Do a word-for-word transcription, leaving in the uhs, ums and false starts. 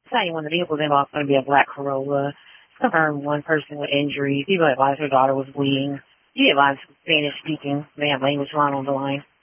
Saying one of the vehicles involved is going to be a black Corolla. Confirmed one person with injuries. People advised her daughter was bleeding. He advised Spanish speaking. They have language line on the line.